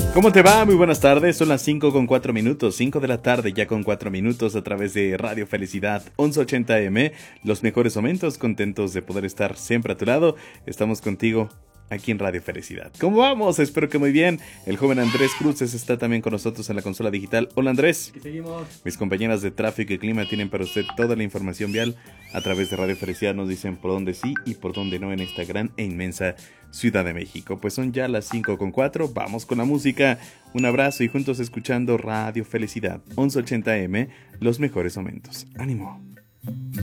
¿Cómo te va? Muy buenas tardes, son las 5:04, 5 de la tarde ya con 4 minutos a través de Radio Felicidad 1180 AM, los mejores momentos, contentos de poder estar siempre a tu lado, estamos contigo aquí en Radio Felicidad. ¿Cómo vamos? Espero que muy bien. El joven Andrés Cruces está también con nosotros en la consola digital. Hola Andrés. Aquí seguimos. Mis compañeras de tráfico y clima tienen para usted toda la información vial a través de Radio Felicidad. Nos dicen por dónde sí y por dónde no en esta gran e inmensa Ciudad de México. Pues son ya las 5:04. Vamos con la música. Un abrazo y juntos escuchando Radio Felicidad 1180 AM, los mejores momentos. ¡Ánimo!